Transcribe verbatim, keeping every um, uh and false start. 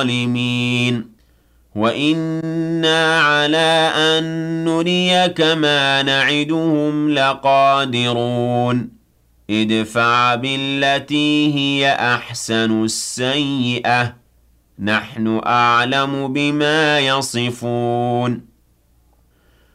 الظالمين وإنا على أن نريك ما نعدهم لقادرون ادفع بالتي هي أحسن السيئة نحن أعلم بما يصفون